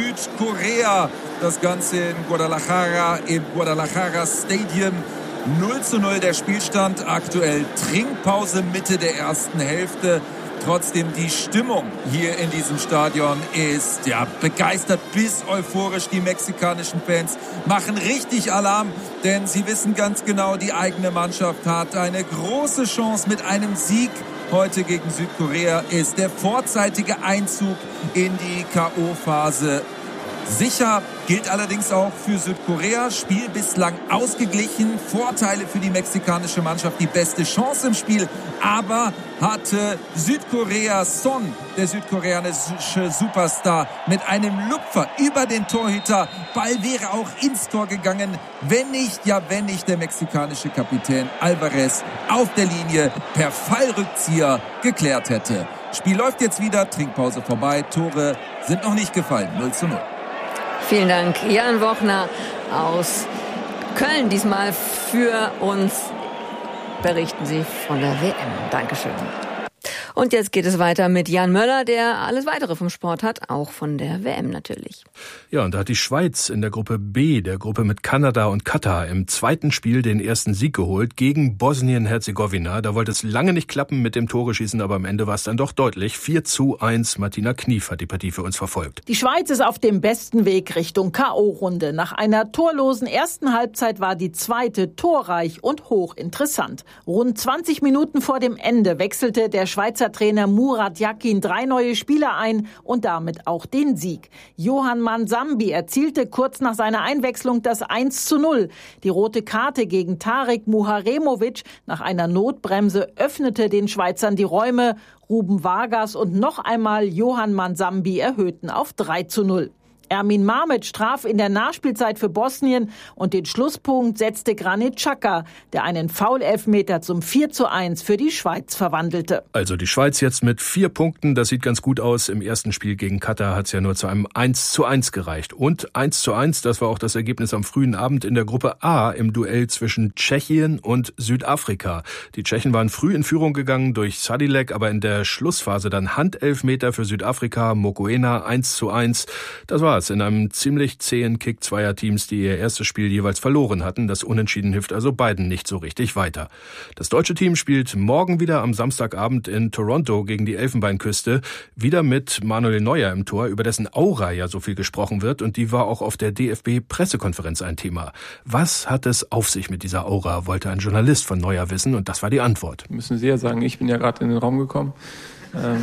Südkorea. Das Ganze in Guadalajara, im Guadalajara Stadium. null zu null der Spielstand. Aktuell Trinkpause Mitte der ersten Hälfte. Trotzdem, die Stimmung hier in diesem Stadion ist ja begeistert bis euphorisch. Die mexikanischen Fans machen richtig Alarm, denn sie wissen ganz genau, die eigene Mannschaft hat eine große Chance mit einem Sieg. Heute gegen Südkorea ist der vorzeitige Einzug in die K O-Phase sicher. Gilt allerdings auch für Südkorea. Spiel bislang ausgeglichen. Vorteile für die mexikanische Mannschaft. Die beste Chance im Spiel. Aber hatte Südkorea Son, der südkoreanische Superstar, mit einem Lupfer über den Torhüter. Ball wäre auch ins Tor gegangen, wenn nicht, ja wenn nicht der mexikanische Kapitän Alvarez auf der Linie per Fallrückzieher geklärt hätte. Spiel läuft jetzt wieder. Trinkpause vorbei. Tore sind noch nicht gefallen. null zu null.
Vielen Dank, Jan Wochner aus Köln. Diesmal für uns berichten Sie von der W M. Dankeschön. Und jetzt geht es weiter mit Jan Möller, der alles Weitere vom Sport hat, auch von der W M natürlich.
Ja, und da hat die Schweiz in der Gruppe B, der Gruppe mit Kanada und Katar, im zweiten Spiel den ersten Sieg geholt gegen Bosnien-Herzegowina. Da wollte es lange nicht klappen mit dem Toreschießen, aber am Ende war es dann doch deutlich. vier zu eins. Martina Knief hat die Partie für uns verfolgt.
Die Schweiz ist auf dem besten Weg Richtung K O-Runde. Nach einer torlosen ersten Halbzeit war die zweite torreich und hochinteressant. Rund zwanzig Minuten vor dem Ende wechselte der Schweizer Trainer Murat Yakin drei neue Spieler ein und damit auch den Sieg. Johan Manzambi erzielte kurz nach seiner Einwechslung das eins zu null. Die rote Karte gegen Tarek Muharemovic nach einer Notbremse öffnete den Schweizern die Räume. Ruben Vargas und noch einmal Johan Manzambi erhöhten auf drei zu null. Ermin Mamic traf in der Nachspielzeit für Bosnien und den Schlusspunkt setzte Granit Xhaka, der einen Foul-Elfmeter zum vier zu eins für die Schweiz verwandelte.
Also die Schweiz jetzt mit vier Punkten, das sieht ganz gut aus. Im ersten Spiel gegen Katar hat es ja nur zu einem eins zu eins gereicht. Und eins zu eins, das war auch das Ergebnis am frühen Abend in der Gruppe A im Duell zwischen Tschechien und Südafrika. Die Tschechen waren früh in Führung gegangen durch Sadilek, aber in der Schlussphase dann Handelfmeter für Südafrika, Mokoena eins zu eins. Das war in einem ziemlich zähen Kick zweier Teams, die ihr erstes Spiel jeweils verloren hatten. Das Unentschieden hilft also beiden nicht so richtig weiter. Das deutsche Team spielt morgen wieder am Samstagabend in Toronto gegen die Elfenbeinküste. Wieder mit Manuel Neuer im Tor, über dessen Aura ja so viel gesprochen wird. Und die war auch auf der D F B-Pressekonferenz ein Thema. Was hat es auf sich mit dieser Aura, wollte ein Journalist von Neuer wissen. Und das war die Antwort.
Müssen Sie ja sagen, ich bin ja gerade in den Raum gekommen. Ähm,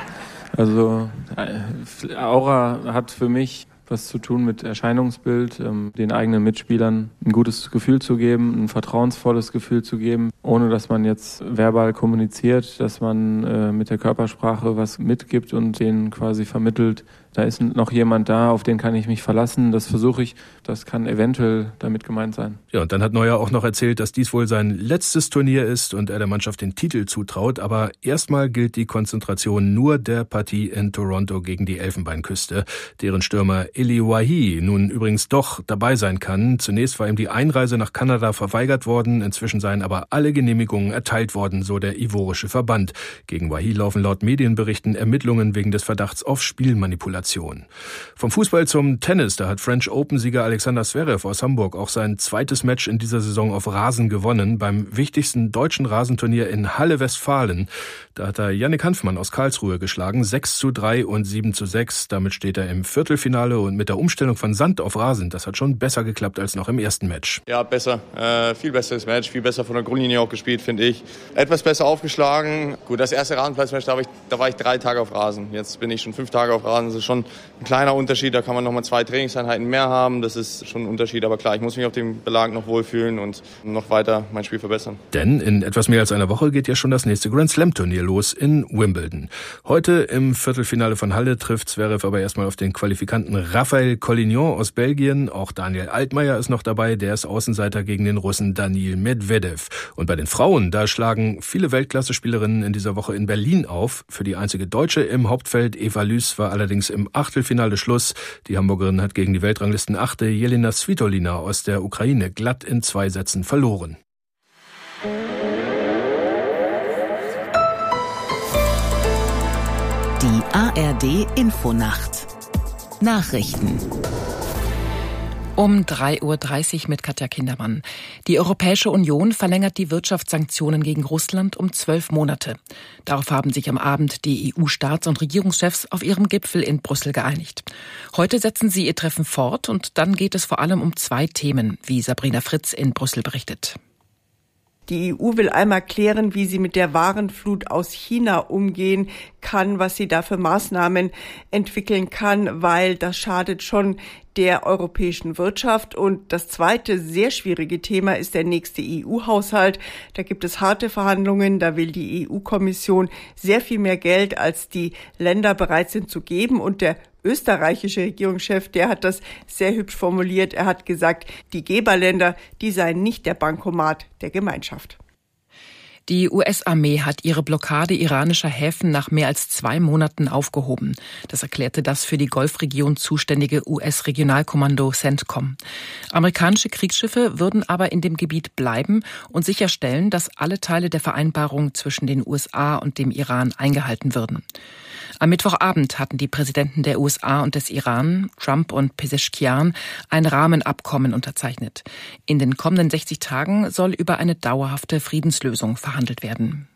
also äh, Aura hat für mich was zu tun mit Erscheinungsbild, ähm, den eigenen Mitspielern ein gutes Gefühl zu geben, ein vertrauensvolles Gefühl zu geben, ohne dass man jetzt verbal kommuniziert, dass man äh, mit der Körpersprache was mitgibt und denen quasi vermittelt, da ist noch jemand da, auf den kann ich mich verlassen. Das versuche ich. Das kann eventuell damit gemeint sein.
Ja, und dann hat Neuer auch noch erzählt, dass dies wohl sein letztes Turnier ist und er der Mannschaft den Titel zutraut. Aber erstmal gilt die Konzentration nur der Partie in Toronto gegen die Elfenbeinküste, deren Stürmer Eli Wahi nun übrigens doch dabei sein kann. Zunächst war ihm die Einreise nach Kanada verweigert worden. Inzwischen seien aber alle Genehmigungen erteilt worden, so der ivorische Verband. Gegen Wahi laufen laut Medienberichten Ermittlungen wegen des Verdachts auf Spielmanipulation. Sensation. Vom Fußball zum Tennis, da hat French Open-Sieger Alexander Zverev aus Hamburg auch sein zweites Match in dieser Saison auf Rasen gewonnen, beim wichtigsten deutschen Rasenturnier in Halle Westfalen. Da hat er Yannick Hanfmann aus Karlsruhe geschlagen, sechs zu drei und sieben zu sechs. Damit steht er im Viertelfinale und mit der Umstellung von Sand auf Rasen, das hat schon besser geklappt als noch im ersten Match.
Ja, besser. Äh, viel besseres Match, viel besser von der Grundlinie auch gespielt, finde ich. Etwas besser aufgeschlagen. Gut, das erste Rasenplatzmatch, da war, ich, da war ich drei Tage auf Rasen. Jetzt bin ich schon fünf Tage auf Rasen. Das ist schon ein kleiner Unterschied. Da kann man nochmal zwei Trainingseinheiten mehr haben. Das ist schon ein Unterschied. Aber klar, ich muss mich auf dem Belag noch wohlfühlen und noch weiter mein Spiel verbessern.
Denn in etwas mehr als einer Woche geht ja schon das nächste Grand Slam Turnier los in Wimbledon. Heute im Viertelfinale von Halle trifft Zverev aber erstmal auf den Qualifikanten Raphael Collignon aus Belgien. Auch Daniel Altmaier ist noch dabei. Der ist Außenseiter gegen den Russen Daniil Medvedev. Und bei den Frauen, da schlagen viele Weltklasse-Spielerinnen in dieser Woche in Berlin auf. Für die einzige Deutsche im Hauptfeld, Eva Lüß, war allerdings im Achtelfinale Schluss. Die Hamburgerin hat gegen die Weltranglisten-Achte Jelena Svitolina aus der Ukraine glatt in zwei Sätzen verloren.
Die A R D Infonacht. Nachrichten.
Um drei Uhr dreißig mit Katja Kindermann. Die Europäische Union verlängert die Wirtschaftssanktionen gegen Russland um zwölf Monate. Darauf haben sich am Abend die E U-Staats- und Regierungschefs auf ihrem Gipfel in Brüssel geeinigt. Heute setzen sie ihr Treffen fort und dann geht es vor allem um zwei Themen, wie Sabrina Fritz in Brüssel berichtet.
Die E U will einmal klären, wie sie mit der Warenflut aus China umgehen kann, was sie da für Maßnahmen entwickeln kann, weil das schadet schon der europäischen Wirtschaft. Und das zweite sehr schwierige Thema ist der nächste E U-Haushalt. Da gibt es harte Verhandlungen. Da will die E U-Kommission sehr viel mehr Geld, als die Länder bereit sind zu geben. Und der österreichische Regierungschef, der hat das sehr hübsch formuliert. Er hat gesagt, die Geberländer, die seien nicht der Bankomat der Gemeinschaft.
Die U S-Armee hat ihre Blockade iranischer Häfen nach mehr als zwei Monaten aufgehoben. Das erklärte das für die Golfregion zuständige U S-Regionalkommando CENTCOM. Amerikanische Kriegsschiffe würden aber in dem Gebiet bleiben und sicherstellen, dass alle Teile der Vereinbarung zwischen den U S A und dem Iran eingehalten würden. Am Mittwochabend hatten die Präsidenten der U S A und des Iran, Trump und Pezeshkian, ein Rahmenabkommen unterzeichnet. In den kommenden sechzig Tagen soll über eine dauerhafte Friedenslösung verhandelt werden.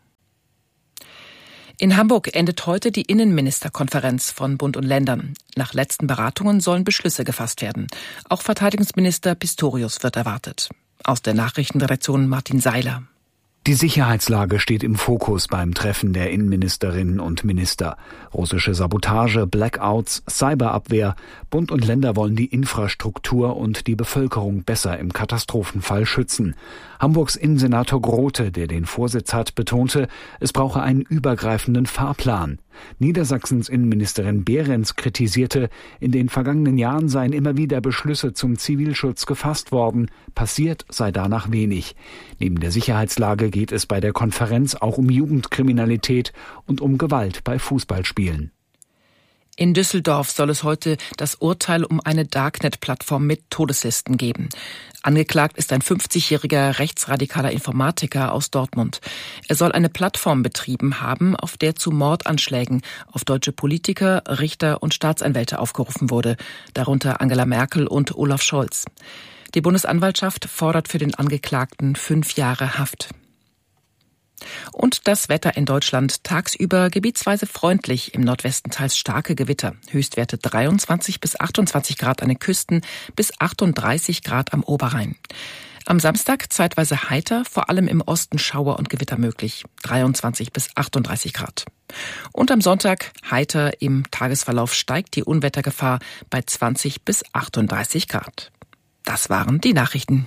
In Hamburg endet heute die Innenministerkonferenz von Bund und Ländern. Nach letzten Beratungen sollen Beschlüsse gefasst werden. Auch Verteidigungsminister Pistorius wird erwartet. Aus der Nachrichtenredaktion Martin Seiler.
Die Sicherheitslage steht im Fokus beim Treffen der Innenministerinnen und Minister. Russische Sabotage, Blackouts, Cyberabwehr. Bund und Länder wollen die Infrastruktur und die Bevölkerung besser im Katastrophenfall schützen. Hamburgs Innensenator Grote, der den Vorsitz hat, betonte, es brauche einen übergreifenden Fahrplan. Niedersachsens Innenministerin Behrens kritisierte, in den vergangenen Jahren seien immer wieder Beschlüsse zum Zivilschutz gefasst worden, passiert sei danach wenig. Neben der Sicherheitslage geht es bei der Konferenz auch um Jugendkriminalität und um Gewalt bei Fußballspielen.
In Düsseldorf soll es heute das Urteil um eine Darknet-Plattform mit Todeslisten geben. Angeklagt ist ein fünfzigjähriger rechtsradikaler Informatiker aus Dortmund. Er soll eine Plattform betrieben haben, auf der zu Mordanschlägen auf deutsche Politiker, Richter und Staatsanwälte aufgerufen wurde, darunter Angela Merkel und Olaf Scholz. Die Bundesanwaltschaft fordert für den Angeklagten fünf Jahre Haft. Und das Wetter in Deutschland tagsüber gebietsweise freundlich, im Nordwesten teils starke Gewitter. Höchstwerte dreiundzwanzig bis achtundzwanzig Grad an den Küsten bis achtunddreißig Grad am Oberrhein. Am Samstag zeitweise heiter, vor allem im Osten Schauer und Gewitter möglich, dreiundzwanzig bis achtunddreißig Grad. Und am Sonntag heiter, im Tagesverlauf steigt die Unwettergefahr bei zwanzig bis achtunddreißig Grad. Das waren die Nachrichten.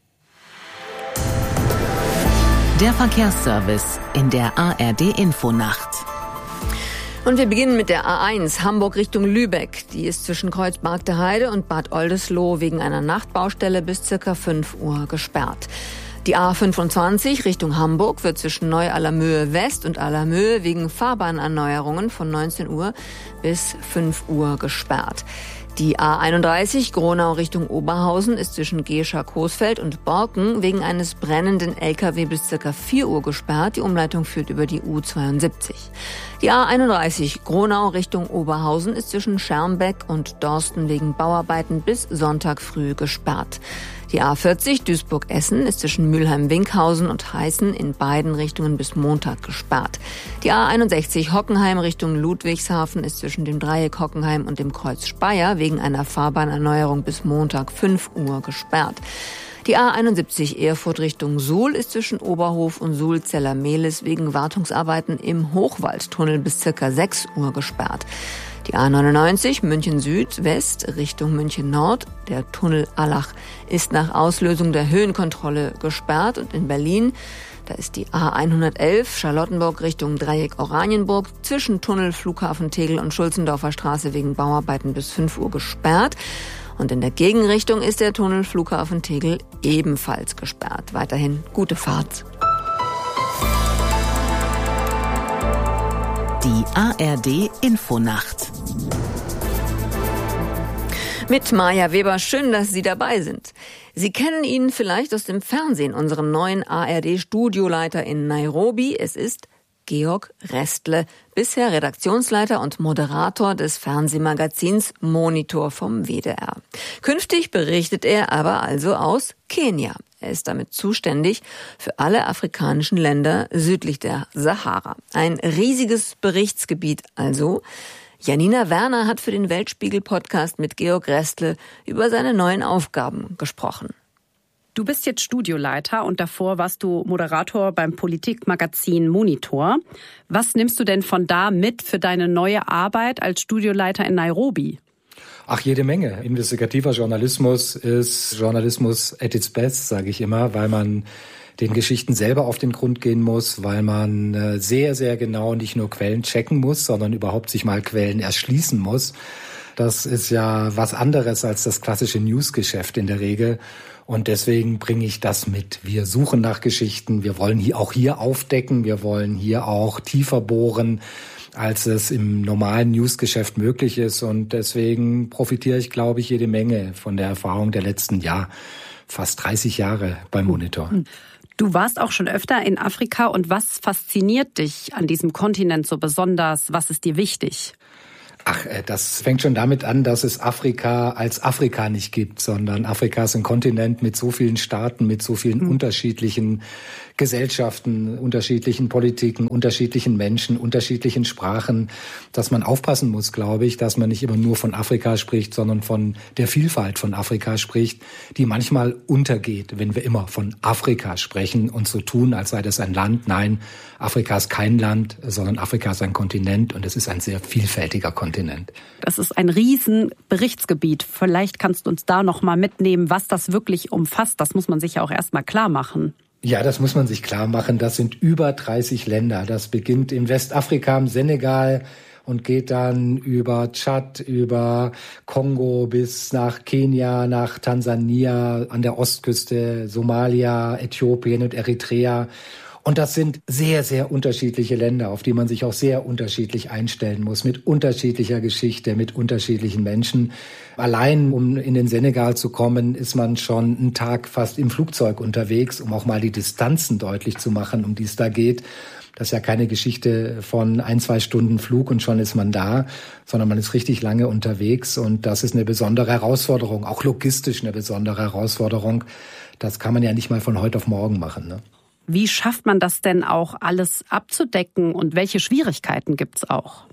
Der Verkehrsservice in der A R D Infonacht.
Und wir beginnen mit der A eins, Hamburg Richtung Lübeck. Die ist zwischen Kreuz Bargteheide und Bad Oldesloe wegen einer Nachtbaustelle bis circa fünf Uhr gesperrt. Die A fünfundzwanzig Richtung Hamburg wird zwischen Neu-Allermöhe West und Allermöhe wegen Fahrbahnerneuerungen von neunzehn Uhr bis fünf Uhr gesperrt. Die A einunddreißig Gronau Richtung Oberhausen ist zwischen Gescher-Coesfeld und Borken wegen eines brennenden L K W bis ca. vier Uhr gesperrt. Die Umleitung führt über die U zweiundsiebzig. Die A einunddreißig Gronau Richtung Oberhausen ist zwischen Schermbeck und Dorsten wegen Bauarbeiten bis Sonntag früh gesperrt. Die A vierzig Duisburg-Essen ist zwischen Mülheim-Winkhausen und Heißen in beiden Richtungen bis Montag gesperrt. Die A einundsechzig Hockenheim Richtung Ludwigshafen ist zwischen dem Dreieck Hockenheim und dem Kreuz Speyer wegen einer Fahrbahnerneuerung bis Montag fünf Uhr gesperrt. Die A einundsiebzig Erfurt Richtung Suhl ist zwischen Oberhof und Suhl-Zellermehlis wegen Wartungsarbeiten im Hochwaldtunnel bis ca. sechs Uhr gesperrt. Die A neunundneunzig München Süd-West Richtung München Nord, der Tunnel Allach, ist nach Auslösung der Höhenkontrolle gesperrt. Und in Berlin, da ist die A hundertelf Charlottenburg Richtung Dreieck Oranienburg zwischen Tunnel Flughafen Tegel und Schulzendorfer Straße wegen Bauarbeiten bis fünf Uhr gesperrt. Und in der Gegenrichtung ist der Tunnel Flughafen Tegel ebenfalls gesperrt. Weiterhin gute Fahrt.
Die A R D Infonacht.
Mit Maja Weber, schön, dass Sie dabei sind. Sie kennen ihn vielleicht aus dem Fernsehen, unseren neuen A R D-Studioleiter in Nairobi. Es ist Georg Restle, bisher Redaktionsleiter und Moderator des Fernsehmagazins Monitor vom W D R. Künftig berichtet er aber also aus Kenia. Er ist damit zuständig für alle afrikanischen Länder südlich der Sahara. Ein riesiges Berichtsgebiet also. Janina Werner hat für den Weltspiegel-Podcast mit Georg Restle über seine neuen Aufgaben gesprochen.
Du bist jetzt Studioleiter und davor warst du Moderator beim Politikmagazin Monitor. Was nimmst du denn von da mit für deine neue Arbeit als Studioleiter in Nairobi?
Ach, jede Menge. Investigativer Journalismus ist Journalismus at its best, sage ich immer, weil man den Geschichten selber auf den Grund gehen muss, weil man sehr, sehr genau nicht nur Quellen checken muss, sondern überhaupt sich mal Quellen erschließen muss. Das ist ja was anderes als das klassische Newsgeschäft in der Regel. Und deswegen bringe ich das mit. Wir suchen nach Geschichten. Wir wollen hier auch hier aufdecken. Wir wollen hier auch tiefer bohren, als es im normalen Newsgeschäft möglich ist. Und deswegen profitiere ich, glaube ich, jede Menge von der Erfahrung der letzten Jahr, fast dreißig Jahre beim Monitor.
Du warst auch schon öfter in Afrika. Und was fasziniert dich an diesem Kontinent so besonders? Was ist dir wichtig?
Ach, das fängt schon damit an, dass es Afrika als Afrika nicht gibt, sondern Afrika ist ein Kontinent mit so vielen Staaten, mit so vielen mhm. unterschiedlichen Gesellschaften, unterschiedlichen Politiken, unterschiedlichen Menschen, unterschiedlichen Sprachen, dass man aufpassen muss, glaube ich, dass man nicht immer nur von Afrika spricht, sondern von der Vielfalt von Afrika spricht, die manchmal untergeht, wenn wir immer von Afrika sprechen und so tun, als sei das ein Land. Nein, Afrika ist kein Land, sondern Afrika ist ein Kontinent und es ist ein sehr vielfältiger Kontinent.
Das ist ein riesen Berichtsgebiet. Vielleicht kannst du uns da noch mal mitnehmen, was das wirklich umfasst. Das muss man sich ja auch erst mal klar machen.
Ja, das muss man sich klar machen. Das sind über dreißig Länder. Das beginnt in Westafrika, im Senegal und geht dann über Tschad, über Kongo bis nach Kenia, nach Tansania, an der Ostküste, Somalia, Äthiopien und Eritrea. Und das sind sehr, sehr unterschiedliche Länder, auf die man sich auch sehr unterschiedlich einstellen muss, mit unterschiedlicher Geschichte, mit unterschiedlichen Menschen. Allein, um in den Senegal zu kommen, ist man schon einen Tag fast im Flugzeug unterwegs, um auch mal die Distanzen deutlich zu machen, um die es da geht. Das ist ja keine Geschichte von ein, zwei Stunden Flug und schon ist man da, sondern man ist richtig lange unterwegs. Und das ist eine besondere Herausforderung, auch logistisch eine besondere Herausforderung. Das kann man ja nicht mal von heute auf morgen machen, ne?
Wie schafft man das denn auch, alles abzudecken und welche Schwierigkeiten gibt's auch?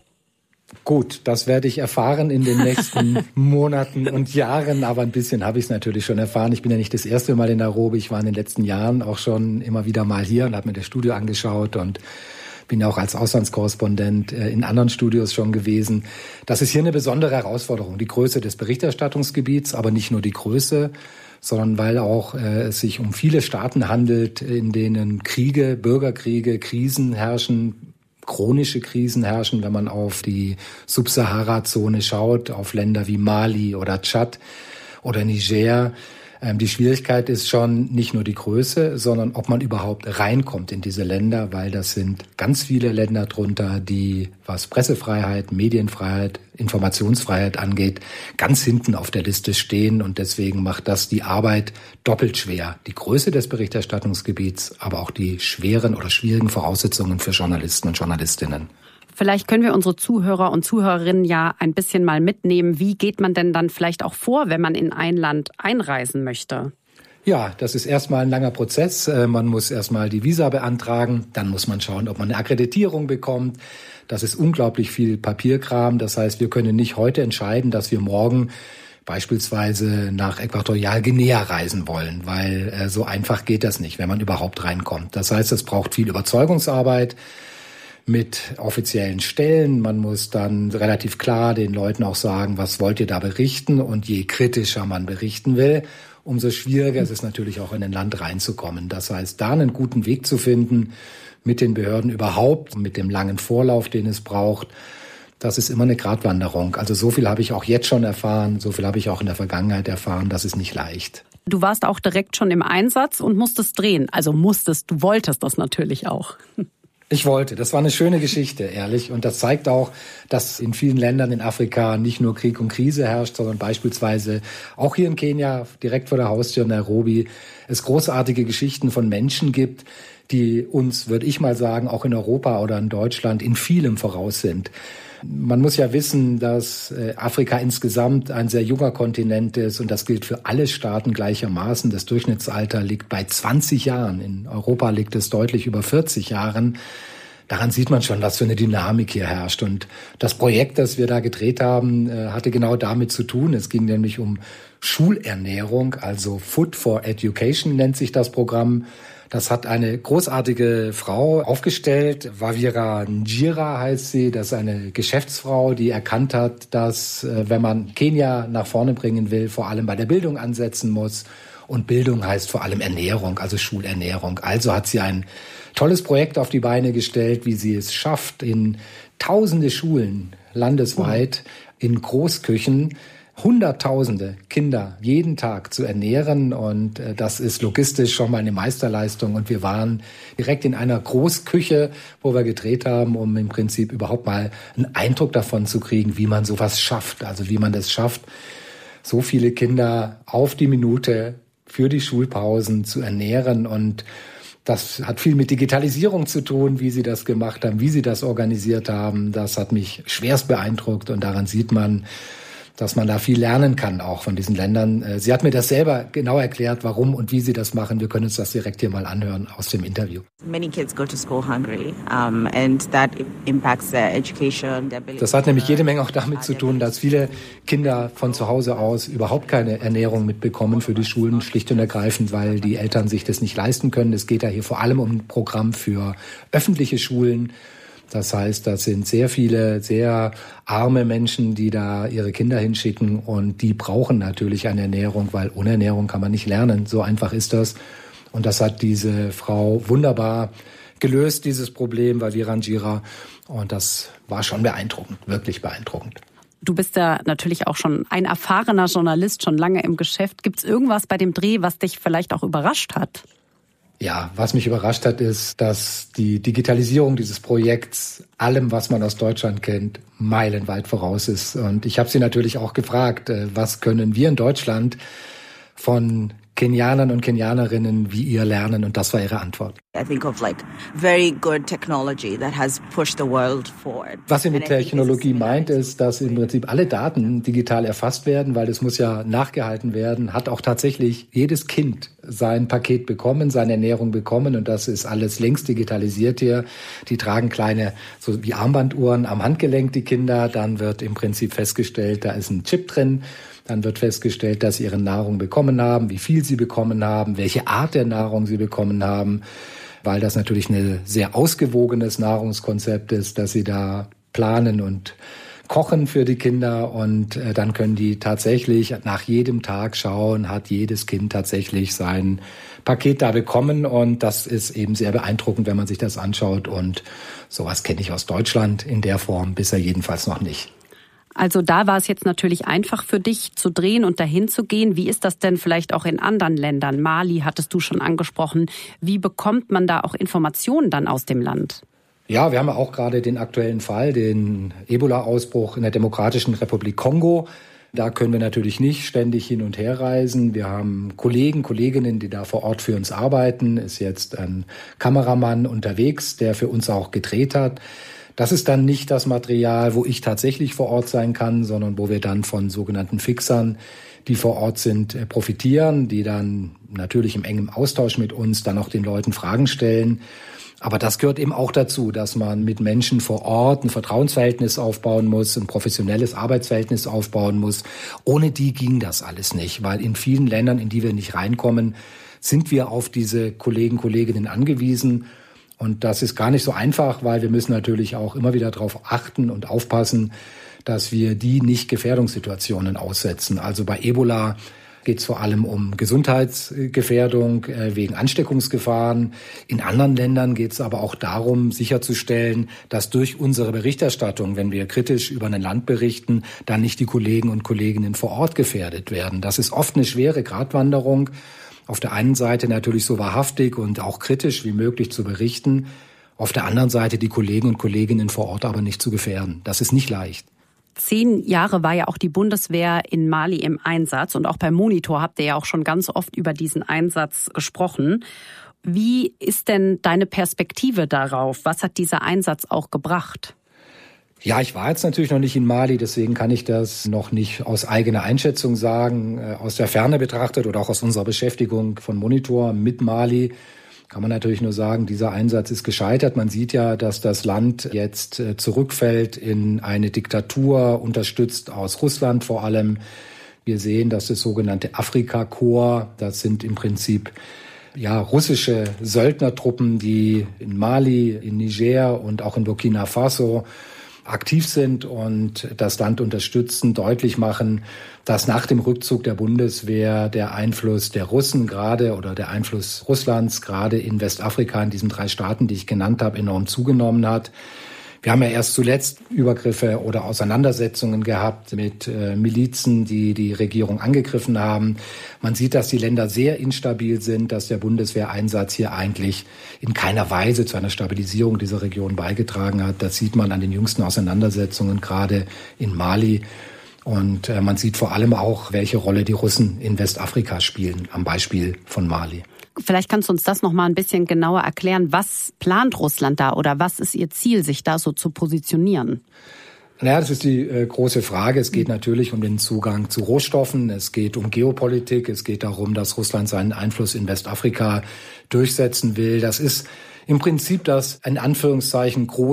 Gut, das werde ich erfahren in den nächsten Monaten und Jahren, aber ein bisschen habe ich es natürlich schon erfahren. Ich bin ja nicht das erste Mal in Nairobi, ich war in den letzten Jahren auch schon immer wieder mal hier und habe mir das Studio angeschaut und bin ja auch als Auslandskorrespondent in anderen Studios schon gewesen. Das ist hier eine besondere Herausforderung, die Größe des Berichterstattungsgebiets, aber nicht nur die Größe, sondern weil auch äh, es sich um viele Staaten handelt, in denen Kriege, Bürgerkriege, Krisen herrschen, chronische Krisen herrschen, wenn man auf die Subsahara-Zone schaut, auf Länder wie Mali oder Tschad oder Niger. Die Schwierigkeit ist schon nicht nur die Größe, sondern ob man überhaupt reinkommt in diese Länder, weil das sind ganz viele Länder drunter, die, was Pressefreiheit, Medienfreiheit, Informationsfreiheit angeht, ganz hinten auf der Liste stehen. Und deswegen macht das die Arbeit doppelt schwer. Die Größe des Berichterstattungsgebiets, aber auch die schweren oder schwierigen Voraussetzungen für Journalisten und Journalistinnen.
Vielleicht können wir unsere Zuhörer und Zuhörerinnen ja ein bisschen mal mitnehmen. Wie geht man denn dann vielleicht auch vor, wenn man in ein Land einreisen möchte?
Ja, das ist erstmal ein langer Prozess. Man muss erstmal die Visa beantragen. Dann muss man schauen, ob man eine Akkreditierung bekommt. Das ist unglaublich viel Papierkram. Das heißt, wir können nicht heute entscheiden, dass wir morgen beispielsweise nach Äquatorialguinea reisen wollen, weil äh, so einfach geht das nicht, wenn man überhaupt reinkommt. Das heißt, es braucht viel Überzeugungsarbeit mit offiziellen Stellen. Man muss dann relativ klar den Leuten auch sagen, was wollt ihr da berichten? Und je kritischer man berichten will, umso schwieriger ist es natürlich auch in ein Land reinzukommen. Das heißt, da einen guten Weg zu finden, mit den Behörden überhaupt, mit dem langen Vorlauf, den es braucht, das ist immer eine Gratwanderung. Also so viel habe ich auch jetzt schon erfahren, so viel habe ich auch in der Vergangenheit erfahren, das ist nicht leicht.
Du warst auch direkt schon im Einsatz und musstest drehen. Also musstest, du wolltest das natürlich auch.
Ich wollte. Das war eine schöne Geschichte, ehrlich. Und das zeigt auch, dass in vielen Ländern in Afrika nicht nur Krieg und Krise herrscht, sondern beispielsweise auch hier in Kenia, direkt vor der Haustür in Nairobi, es großartige Geschichten von Menschen gibt, die uns, würde ich mal sagen, auch in Europa oder in Deutschland in vielem voraus sind. Man muss ja wissen, dass Afrika insgesamt ein sehr junger Kontinent ist und das gilt für alle Staaten gleichermaßen. Das Durchschnittsalter liegt bei zwanzig Jahren. In Europa liegt es deutlich über vierzig Jahren. Daran sieht man schon, was für eine Dynamik hier herrscht. Und das Projekt, das wir da gedreht haben, hatte genau damit zu tun. Es ging nämlich um Schulernährung, also Food for Education nennt sich das Programm. Das hat eine großartige Frau aufgestellt. Wavira Njira heißt sie. Das ist eine Geschäftsfrau, die erkannt hat, dass, wenn man Kenia nach vorne bringen will, vor allem bei der Bildung ansetzen muss. Und Bildung heißt vor allem Ernährung, also Schulernährung. Also hat sie ein tolles Projekt auf die Beine gestellt, wie sie es schafft, in tausende Schulen landesweit, in Großküchen, Hunderttausende Kinder jeden Tag zu ernähren. Und äh, das ist logistisch schon mal eine Meisterleistung. Und wir waren direkt in einer Großküche, wo wir gedreht haben, um im Prinzip überhaupt mal einen Eindruck davon zu kriegen, wie man sowas schafft. Also wie man das schafft, so viele Kinder auf die Minute für die Schulpausen zu ernähren. Und das hat viel mit Digitalisierung zu tun, wie sie das gemacht haben, wie sie das organisiert haben. Das hat mich schwerst beeindruckt. Und daran sieht man, dass man da viel lernen kann, auch von diesen Ländern. Sie hat mir das selber genau erklärt, warum und wie sie das machen. Wir können uns das direkt hier mal anhören aus dem Interview.
Many kids go to school hungry, um, and that impacts their education, their ability.
Das hat nämlich jede Menge auch damit zu tun, dass viele Kinder von zu Hause aus überhaupt keine Ernährung mitbekommen für die Schulen, schlicht und ergreifend, weil die Eltern sich das nicht leisten können. Es geht ja hier vor allem um ein Programm für öffentliche Schulen. Das heißt, das sind sehr viele, sehr arme Menschen, die da ihre Kinder hinschicken und die brauchen natürlich eine Ernährung, weil ohne Ernährung kann man nicht lernen. So einfach ist das. Und das hat diese Frau wunderbar gelöst, dieses Problem bei Wavira Njira. Und das war schon beeindruckend, wirklich beeindruckend.
Du bist ja natürlich auch schon ein erfahrener Journalist, schon lange im Geschäft. Gibt es irgendwas bei dem Dreh, was dich vielleicht auch überrascht hat?
Ja, was mich überrascht hat, ist, dass die Digitalisierung dieses Projekts allem, was man aus Deutschland kennt, meilenweit voraus ist. Und ich habe sie natürlich auch gefragt, was können wir in Deutschland von Kenianern und Kenianerinnen wie ihr lernen? Und das war ihre Antwort.
I think of like very good technology that has pushed the world forward.
Was sie mit Technologie meint, ist, dass im Prinzip alle Daten digital erfasst werden, weil das muss ja nachgehalten werden. Hat auch tatsächlich jedes Kind sein Paket bekommen, seine Ernährung bekommen und das ist alles längst digitalisiert hier. Die tragen kleine, so wie Armbanduhren am Handgelenk, die Kinder. Dann wird im Prinzip festgestellt, da ist ein Chip drin. Dann wird festgestellt, dass sie ihre Nahrung bekommen haben, wie viel sie bekommen haben, welche Art der Nahrung sie bekommen haben, weil das natürlich ein sehr ausgewogenes Nahrungskonzept ist, dass sie da planen und kochen für die Kinder und äh, dann können die tatsächlich nach jedem Tag schauen, hat jedes Kind tatsächlich sein Paket da bekommen und das ist eben sehr beeindruckend, wenn man sich das anschaut und sowas kenne ich aus Deutschland in der Form bisher jedenfalls noch nicht.
Also da war es jetzt natürlich einfach für dich zu drehen und dahin zu gehen. Wie ist das denn vielleicht auch in anderen Ländern? Mali hattest du schon angesprochen. Wie bekommt man da auch Informationen dann aus dem Land?
Ja, wir haben ja auch gerade den aktuellen Fall, den Ebola-Ausbruch in der Demokratischen Republik Kongo. Da können wir natürlich nicht ständig hin und her reisen. Wir haben Kollegen, Kolleginnen, die da vor Ort für uns arbeiten. Ist jetzt ein Kameramann unterwegs, der für uns auch gedreht hat. Das ist dann nicht das Material, wo ich tatsächlich vor Ort sein kann, sondern wo wir dann von sogenannten Fixern, die vor Ort sind, profitieren, die dann natürlich im engen Austausch mit uns dann auch den Leuten Fragen stellen. Aber das gehört eben auch dazu, dass man mit Menschen vor Ort ein Vertrauensverhältnis aufbauen muss, ein professionelles Arbeitsverhältnis aufbauen muss. Ohne die ging das alles nicht, weil in vielen Ländern, in die wir nicht reinkommen, sind wir auf diese Kollegen, Kolleginnen angewiesen. Und das ist gar nicht so einfach, weil wir müssen natürlich auch immer wieder darauf achten und aufpassen, dass wir die nicht Gefährdungssituationen aussetzen. Also bei Ebola geht es vor allem um Gesundheitsgefährdung äh, wegen Ansteckungsgefahren. In anderen Ländern geht es aber auch darum, sicherzustellen, dass durch unsere Berichterstattung, wenn wir kritisch über ein Land berichten, dann nicht die Kollegen und Kolleginnen vor Ort gefährdet werden. Das ist oft eine schwere Gratwanderung. Auf der einen Seite natürlich so wahrhaftig und auch kritisch wie möglich zu berichten. Auf der anderen Seite die Kollegen und Kolleginnen vor Ort aber nicht zu gefährden. Das ist nicht leicht.
Zehn Jahre war ja auch die Bundeswehr in Mali im Einsatz und auch beim Monitor habt ihr ja auch schon ganz oft über diesen Einsatz gesprochen. Wie ist denn deine Perspektive darauf? Was hat dieser Einsatz auch gebracht?
Ja, ich war jetzt natürlich noch nicht in Mali, deswegen kann ich das noch nicht aus eigener Einschätzung sagen. Aus der Ferne betrachtet oder auch aus unserer Beschäftigung von Monitor mit Mali kann man natürlich nur sagen, dieser Einsatz ist gescheitert. Man sieht ja, dass das Land jetzt zurückfällt in eine Diktatur, unterstützt aus Russland vor allem. Wir sehen, dass das sogenannte Afrika-Korps, das sind im Prinzip ja russische Söldnertruppen, die in Mali, in Niger und auch in Burkina Faso aktiv sind und das Land unterstützen, deutlich machen, dass nach dem Rückzug der Bundeswehr der Einfluss der Russen gerade oder der Einfluss Russlands gerade in Westafrika, in diesen drei Staaten, die ich genannt habe, enorm zugenommen hat. Wir haben ja erst zuletzt Übergriffe oder Auseinandersetzungen gehabt mit äh, Milizen, die die Regierung angegriffen haben. Man sieht, dass die Länder sehr instabil sind, dass der Bundeswehreinsatz hier eigentlich in keiner Weise zu einer Stabilisierung dieser Region beigetragen hat. Das sieht man an den jüngsten Auseinandersetzungen, gerade in Mali. Und äh, man sieht vor allem auch, welche Rolle die Russen in Westafrika spielen, am Beispiel von Mali.
Vielleicht kannst du uns das noch mal ein bisschen genauer erklären. Was plant Russland da oder was ist ihr Ziel, sich da so zu positionieren?
Naja, das ist die äh, große Frage. Es geht natürlich um den Zugang zu Rohstoffen. Es geht um Geopolitik. Es geht darum, dass Russland seinen Einfluss in Westafrika durchsetzen will. Das ist im Prinzip das, in Anführungszeichen, große